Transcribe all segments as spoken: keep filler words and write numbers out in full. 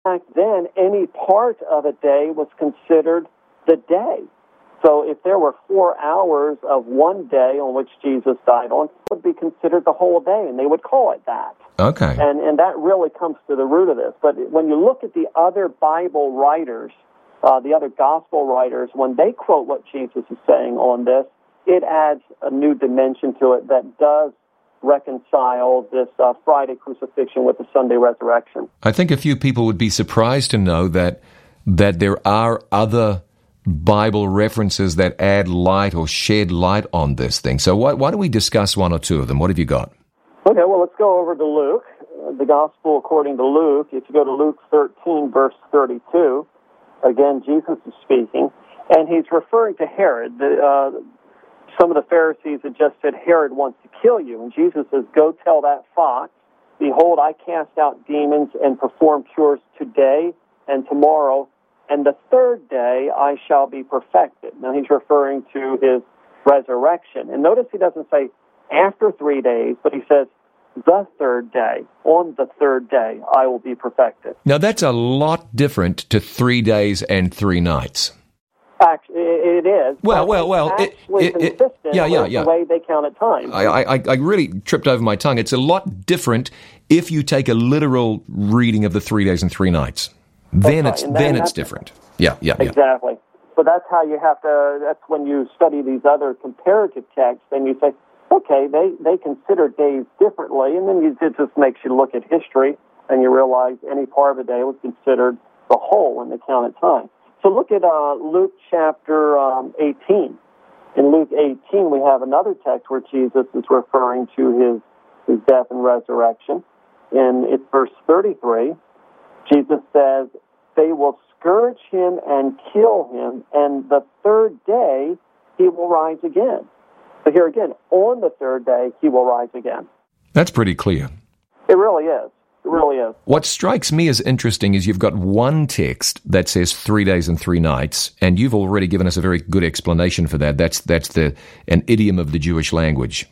Back then, any part of a day was considered the day. So if there were four hours of one day on which Jesus died on, it would be considered the whole day, and they would call it that. Okay. And and that really comes to the root of this. But when you look at the other Bible writers, uh, the other gospel writers, when they quote what Jesus is saying on this, it adds a new dimension to it that does reconcile this uh, Friday crucifixion with the Sunday resurrection. I think a few people would be surprised to know that that there are other Bible references that add light or shed light on this thing. So why, why don't we discuss one or two of them? What have you got? Okay, well, let's go over to Luke, the Gospel according to Luke. If you go to Luke thirteen, verse thirty-two, again, Jesus is speaking, and he's referring to Herod. The, uh, some of the Pharisees had just said, Herod wants to kill you. And Jesus says, go tell that fox, behold, I cast out demons and perform cures today and tomorrow, and the third day I shall be perfected. Now he's referring to his resurrection. And notice he doesn't say after three days, but he says the third day. On the third day I will be perfected. Now that's a lot different to three days and three nights. Actually, it is. Well, well, well. It's actually it, it, consistent it, yeah, yeah, with yeah. the way they counted time. I, I, I really tripped over my tongue. It's a lot different if you take a literal reading of the three days and three nights. Then right. it's And then then it's different. Yeah, yeah, yeah. Exactly. So that's how you have to, that's when you study these other comparative texts, then you say, okay, they, they consider days differently, and then you, it just makes you look at history, and you realize any part of a day was considered the whole when they counted time. So look at uh, Luke chapter um, eighteen. In Luke eighteen, we have another text where Jesus is referring to his, his death and resurrection. And it's verse thirty-three. Jesus says, they will scourge him and kill him, and the third day he will rise again. So here again, on the third day he will rise again. That's pretty clear. It really is. It really is. What strikes me as interesting is you've got one text that says three days and three nights, and you've already given us a very good explanation for that. That's that's the an idiom of the Jewish language.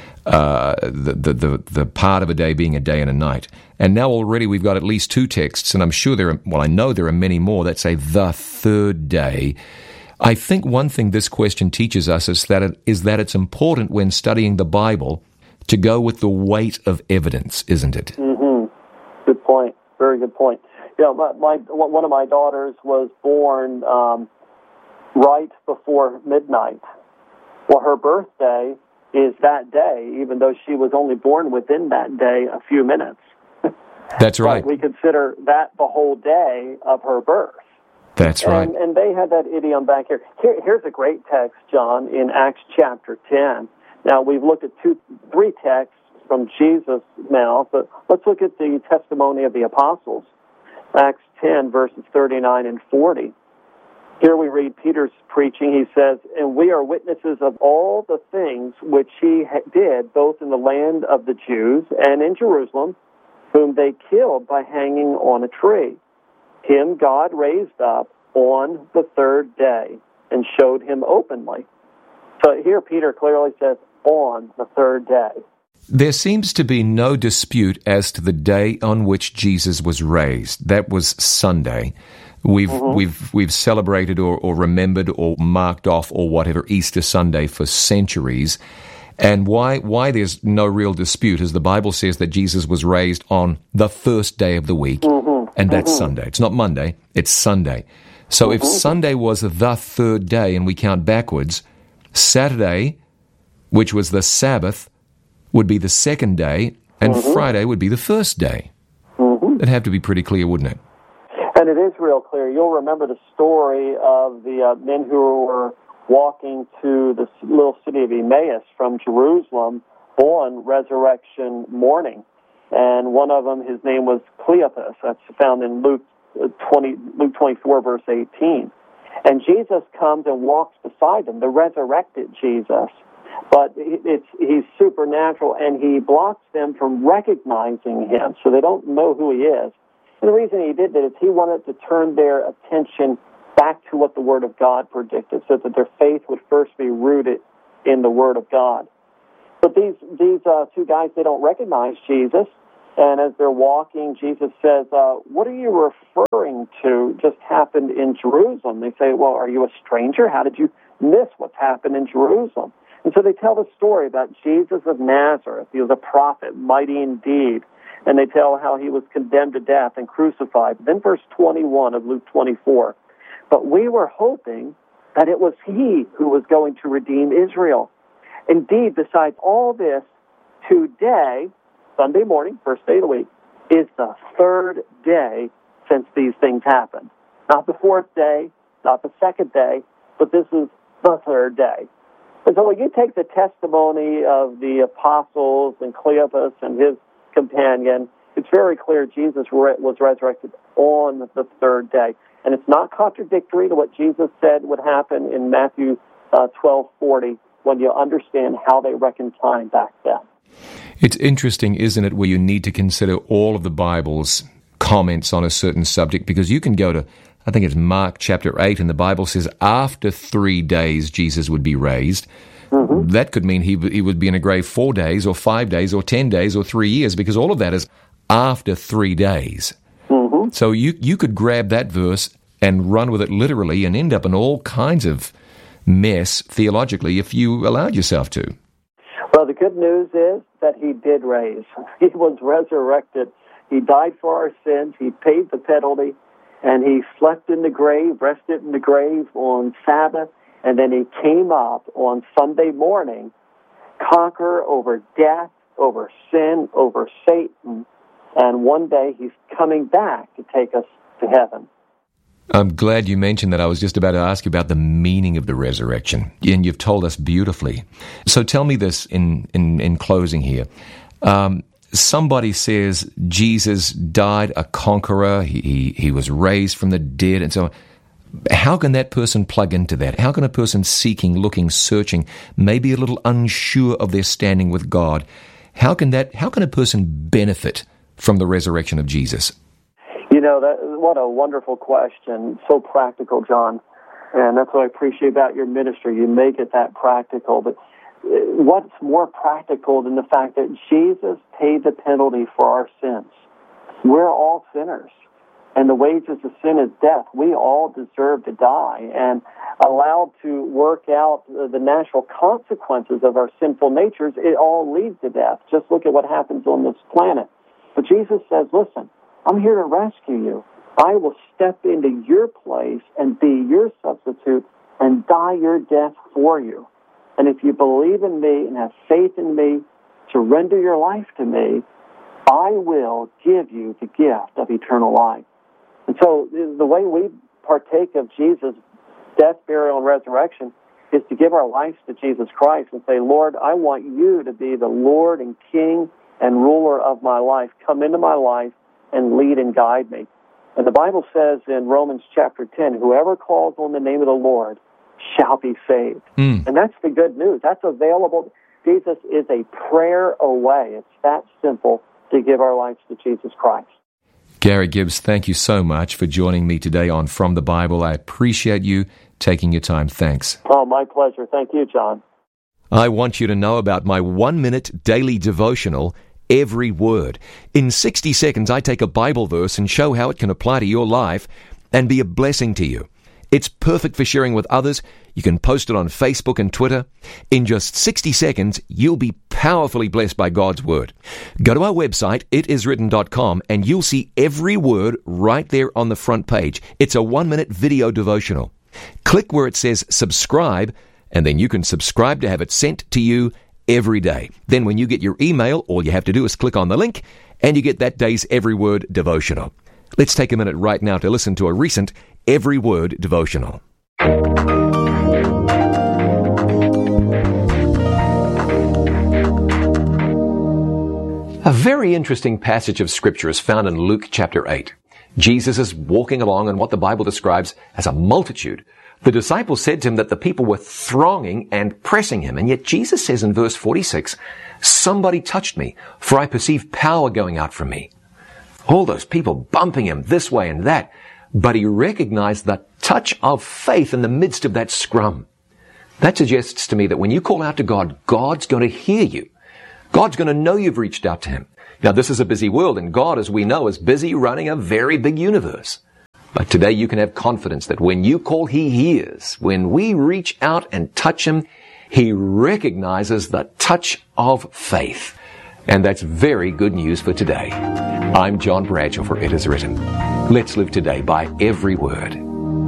Uh, the, the the the part of a day being a day and a night. And now already we've got at least two texts, and I'm sure there are, well, I know there are many more that say the third day. I think one thing this question teaches us is that it, is that it's important when studying the Bible to go with the weight of evidence, isn't it? Mm-hmm. Good point. Very good point. You know, my, my one of my daughters was born um, right before midnight. Well, her birthday is that day, even though she was only born within that day a few minutes. That's right. But we consider that the whole day of her birth. That's and, right. And they had that idiom back here. here. Here's a great text, John, in Acts chapter ten. Now, we've looked at two, three texts from Jesus' mouth, but let's look at the testimony of the apostles. Acts ten, verses thirty-nine and forty. Here we read Peter's preaching. He says, and we are witnesses of all the things which he did, both in the land of the Jews and in Jerusalem, whom they killed by hanging on a tree. Him God raised up on the third day and showed him openly. So here Peter clearly says, on the third day. There seems to be no dispute as to the day on which Jesus was raised. That was Sunday. We've mm-hmm. we've we've celebrated or, or remembered or marked off or whatever Easter Sunday for centuries. And why why there's no real dispute is the Bible says that Jesus was raised on the first day of the week, mm-hmm. and that's mm-hmm. Sunday. It's not Monday, it's Sunday. So mm-hmm. if Sunday was the third day and we count backwards, Saturday, which was the Sabbath, would be the second day, and mm-hmm. Friday would be the first day. Mm-hmm. That'd have to be pretty clear, wouldn't it? And it is real clear. You'll remember the story of the uh, men who were walking to the little city of Emmaus from Jerusalem on resurrection morning. And one of them, his name was Cleopas. That's found in Luke twenty, Luke twenty-four, verse eighteen. And Jesus comes and walks beside them, the resurrected Jesus. But it's he's supernatural, and he blocks them from recognizing him, so they don't know who he is. And the reason he did that is he wanted to turn their attention back to what the Word of God predicted, so that their faith would first be rooted in the Word of God. But these these uh, two guys, they don't recognize Jesus, And as they're walking, Jesus says, uh, what are you referring to just happened in Jerusalem? They say, well, are you a stranger? How did you miss what's happened in Jerusalem? And so they tell the story about Jesus of Nazareth. He was a prophet, mighty indeed. And they tell how he was condemned to death and crucified. Then verse twenty-one of Luke twenty-four. But we were hoping that it was he who was going to redeem Israel. Indeed, besides all this, today, Sunday morning, first day of the week, is the third day since these things happened. Not the fourth day, not the second day, but this is the third day. And so when you take the testimony of the apostles and Cleopas and his companion, it's very clear Jesus was resurrected on the third day. And it's not contradictory to what Jesus said would happen in Matthew uh, twelve forty when you understand how they reckoned time back then. It's interesting, isn't it, where you need to consider all of the Bible's comments on a certain subject, because you can go to, I think it's Mark chapter eight, and the Bible says after three days Jesus would be raised. Mm-hmm. That could mean he, he would be in a grave four days or five days or ten days or three years, because all of that is after three days. Mm-hmm. So you, you could grab that verse and run with it literally and end up in all kinds of mess theologically if you allowed yourself to. Well, the good news is that he did raise. He was resurrected. He died for our sins. He paid the penalty, and he slept in the grave, rested in the grave on Sabbath, and then he came up on Sunday morning, conquer over death, over sin, over Satan, and one day he's coming back to take us to heaven. I'm glad you mentioned that. I was just about to ask you about the meaning of the resurrection, and you've told us beautifully. So tell me this in, in, in closing here. Um, somebody says Jesus died a conqueror, he, he, he was raised from the dead, and so on. How can that person plug into that? How can a person seeking, looking, searching, maybe a little unsure of their standing with God, how can that? How can a person benefit from the resurrection of Jesus? You know, that, what a wonderful question. So practical, John. And that's what I appreciate about your ministry. You make it that practical. But what's more practical than the fact that Jesus paid the penalty for our sins? We're all sinners. And the wages of sin is death. We all deserve to die. And allowed to work out the natural consequences of our sinful natures, it all leads to death. Just look at what happens on this planet. But Jesus says, listen, I'm here to rescue you. I will step into your place and be your substitute and die your death for you. And if you believe in me and have faith in me, surrender your life to me, I will give you the gift of eternal life. And so the way we partake of Jesus' death, burial, and resurrection is to give our lives to Jesus Christ and say, Lord, I want you to be the Lord and King and ruler of my life. Come into my life and lead and guide me. And the Bible says in Romans chapter ten, whoever calls on the name of the Lord shall be saved. Mm. And that's the good news. That's available. Jesus is a prayer away. It's that simple to give our lives to Jesus Christ. Gary Gibbs, thank you so much for joining me today on From the Bible. I appreciate you taking your time. Thanks. Oh, my pleasure. Thank you, John. I want you to know about my one-minute daily devotional, Every Word. In sixty seconds, I take a Bible verse and show how it can apply to your life and be a blessing to you. It's perfect for sharing with others. You can post it on Facebook and Twitter. In just sixty seconds, you'll be powerfully blessed by God's Word. Go to our website, it is written dot com, and you'll see every word right there on the front page. It's a one-minute video devotional. Click where it says subscribe, and then you can subscribe to have it sent to you every day. Then when you get your email, all you have to do is click on the link, and you get that day's Every Word devotional. Let's take a minute right now to listen to a recent Every Word devotional. A very interesting passage of Scripture is found in Luke chapter eight. Jesus is walking along in what the Bible describes as a multitude. The disciples said to him that the people were thronging and pressing him, and yet Jesus says in verse forty-six, "Somebody touched me, for I perceive power going out from me." All those people bumping him this way and that, but he recognized the touch of faith in the midst of that scrum. That suggests to me that when you call out to God, God's going to hear you. God's going to know you've reached out to him. Now, this is a busy world, and God, as we know, is busy running a very big universe. But today you can have confidence that when you call, He hears. When we reach out and touch Him, He recognizes the touch of faith. And that's very good news for today. I'm John Bradshaw for It Is Written. Let's live today by every word.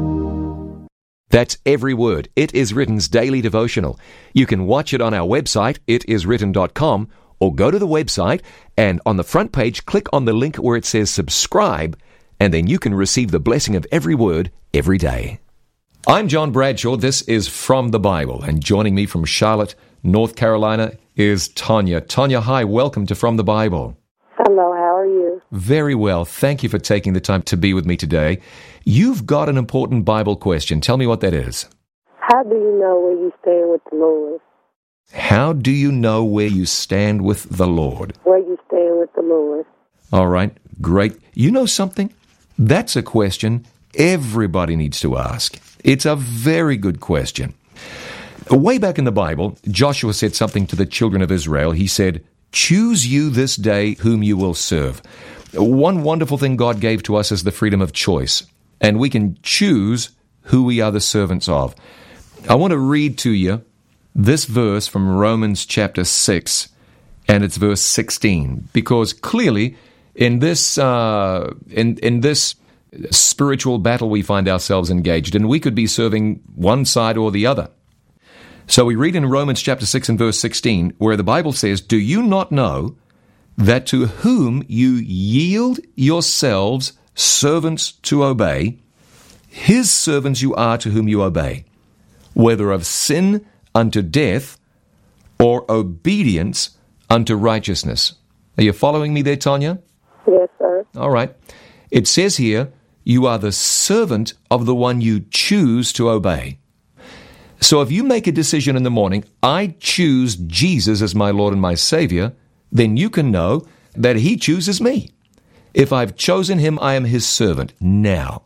That's Every Word, It Is Written's daily devotional. You can watch it on our website, it is written dot com, or go to the website and on the front page, click on the link where it says subscribe, and then you can receive the blessing of every word every day. I'm John Bradshaw. This is From the Bible, and joining me from Charlotte, North Carolina, is Tanya. Tanya, hi, welcome to From the Bible. Hello, how are you? Very well. Thank you for taking the time to be with me today. You've got an important Bible question. Tell me what that is. How do you know where you stand with the Lord? How do you know where you stand with the Lord? Where you stand with the Lord. All right, great. You know something? That's a question everybody needs to ask. It's a very good question. Way back in the Bible, Joshua said something to the children of Israel. He said, "Choose you this day whom you will serve." One wonderful thing God gave to us is the freedom of choice, and we can choose who we are the servants of. I want to read to you this verse from Romans chapter six, and it's verse sixteen, because clearly in this uh, in in this spiritual battle we find ourselves engaged in, we could be serving one side or the other. So we read in Romans chapter six and verse sixteen, where the Bible says, "Do you not know that to whom you yield yourselves servants to obey, His servants you are to whom you obey, whether of sin unto death or obedience unto righteousness." Are you following me there, Tanya? Yes, sir. All right. It says here, you are the servant of the one you choose to obey. So if you make a decision in the morning, I choose Jesus as my Lord and my Savior, then you can know that He chooses me. If I've chosen Him, I am His servant. Now,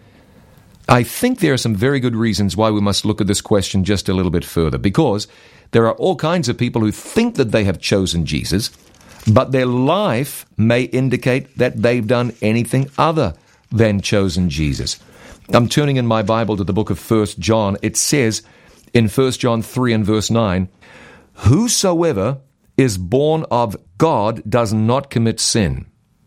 I think there are some very good reasons why we must look at this question just a little bit further, because there are all kinds of people who think that they have chosen Jesus, but their life may indicate that they've done anything other than chosen Jesus. I'm turning in my Bible to the book of First John. It says in First John three and verse nine, "Whosoever is born of God does not commit sin."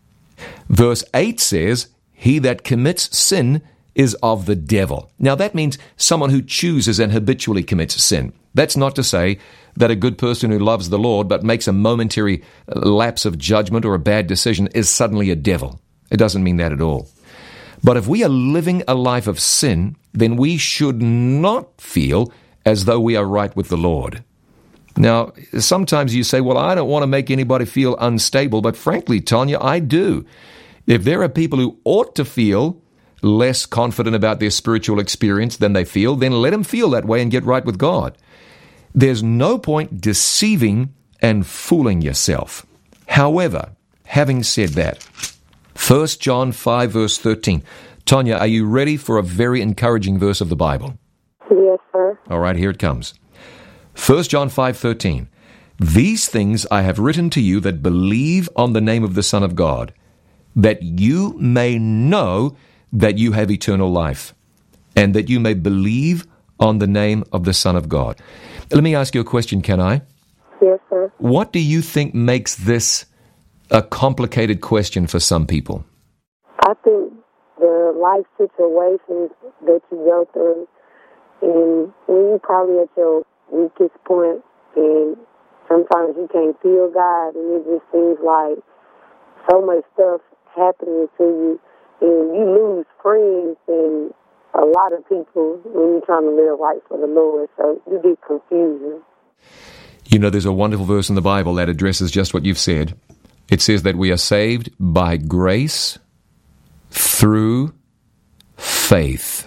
Verse eight says, "He that commits sin is of the devil." Now that means someone who chooses and habitually commits sin. That's not to say that a good person who loves the Lord but makes a momentary lapse of judgment or a bad decision is suddenly a devil. It doesn't mean that at all. But if we are living a life of sin, then we should not feel as though we are right with the Lord. Now, sometimes you say, well, I don't want to make anybody feel unstable, but frankly, Tanya, I do. If there are people who ought to feel less confident about their spiritual experience than they feel, then let them feel that way and get right with God. There's no point deceiving and fooling yourself. However, having said that, First John five verse thirteen. Tanya, are you ready for a very encouraging verse of the Bible? Yes, sir. All right, here it comes. First John five thirteen. "These things I have written to you that believe on the name of the Son of God, that you may know that you have eternal life, and that you may believe on the name of the Son of God." Let me ask you a question, can I? Yes, sir. What do you think makes this a complicated question for some people? I think the life situations that you go through, and when you're probably at your weakest point, and sometimes you can't feel God, and it just seems like so much stuff happening to you, and you lose friends and a lot of people when you're trying to live right for the Lord, so you get confused. You know, there's a wonderful verse in the Bible that addresses just what you've said. It says that we are saved by grace through faith.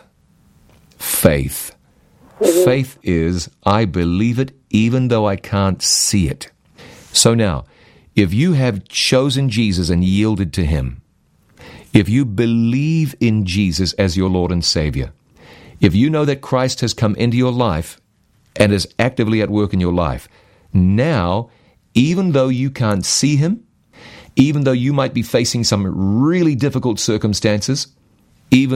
Faith. Mm-hmm. Faith is, I believe it even though I can't see it. So now, if you have chosen Jesus and yielded to Him, if you believe in Jesus as your Lord and Savior, if you know that Christ has come into your life and is actively at work in your life, now, even though you can't see Him, even though you might be facing some really difficult circumstances, even